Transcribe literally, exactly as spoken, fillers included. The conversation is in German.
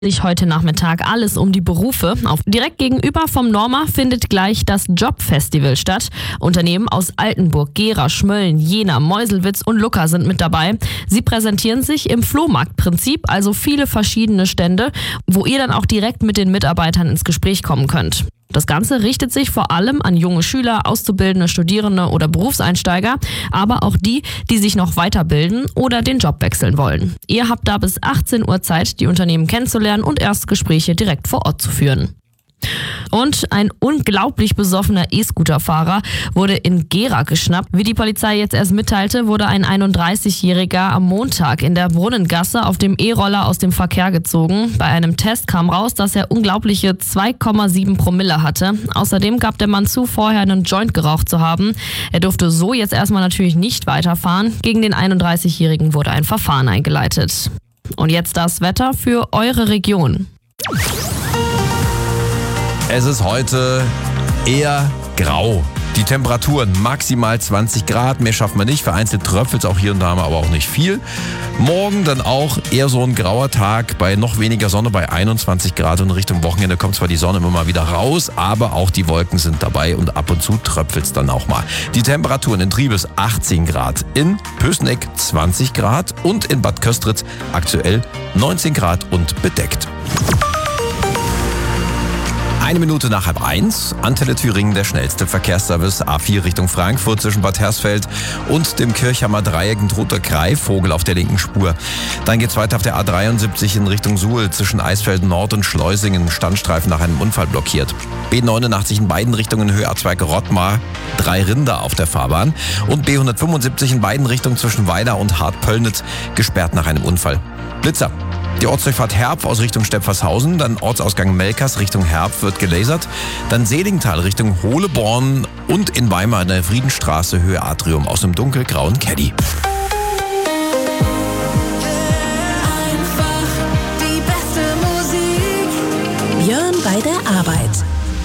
sich heute Nachmittag alles um die Berufe. Auf direkt gegenüber vom Norma findet gleich das Jobfestival statt. Unternehmen aus Altenburg, Gera, Schmölln, Jena, Meuselwitz und Lucca sind mit dabei. Sie präsentieren sich im Flohmarktprinzip, also viele verschiedene Stände, wo ihr dann auch direkt mit den Mitarbeitern ins Gespräch kommen könnt. Das Ganze richtet sich vor allem an junge Schüler, Auszubildende, Studierende oder Berufseinsteiger, aber auch die, die sich noch weiterbilden oder den Job wechseln wollen. Ihr habt da bis achtzehn Uhr Zeit, die Unternehmen kennenzulernen und Erstgespräche direkt vor Ort zu führen. Und ein unglaublich besoffener E-Scooter-Fahrer wurde in Gera geschnappt. Wie die Polizei jetzt erst mitteilte, wurde ein einunddreißigjähriger am Montag in der Brunnengasse auf dem E-Roller aus dem Verkehr gezogen. Bei einem Test kam raus, dass er unglaubliche zwei Komma sieben Promille hatte. Außerdem gab der Mann zu, vorher einen Joint geraucht zu haben. Er durfte so jetzt erstmal natürlich nicht weiterfahren. Gegen den einunddreißigjährigen wurde ein Verfahren eingeleitet. Und jetzt das Wetter für eure Region. Es ist heute eher grau. Die Temperaturen maximal zwanzig Grad, mehr schaffen wir nicht. Vereinzelt tröpfelt es auch hier und da, aber auch nicht viel. Morgen dann auch eher so ein grauer Tag bei noch weniger Sonne, bei einundzwanzig Grad. Und Richtung Wochenende kommt zwar die Sonne immer mal wieder raus, aber auch die Wolken sind dabei und ab und zu tröpfelt es dann auch mal. Die Temperaturen in Triebes achtzehn Grad, in Pößneck zwanzig Grad und in Bad Köstritz aktuell neunzehn Grad und bedeckt. Eine Minute nach halb eins, Antenne Thüringen, der schnellste Verkehrsservice A vier Richtung Frankfurt zwischen Bad Hersfeld und dem Kirchhammer Dreieck, ein toter Greifvogel auf der linken Spur. Dann geht's weiter auf der A dreiundsiebzig in Richtung Suhl zwischen Eisfeld Nord und Schleusingen, Standstreifen nach einem Unfall blockiert. B neunundachtzig in beiden Richtungen Höhe A zwei Rottmar, drei Rinder auf der Fahrbahn und B hundertfünfundsiebzig in beiden Richtungen zwischen Weida und Hart-Pöllnitz gesperrt nach einem Unfall. Blitzer. Die Ortsdurchfahrt Herb aus Richtung Stepfershausen, dann Ortsausgang Melkers Richtung Herb wird gelasert, dann Selingtal Richtung Hohleborn und in Weimar in der Friedenstraße Höhe Atrium aus dem dunkelgrauen Caddy. Einfach die beste Musik. Björn bei der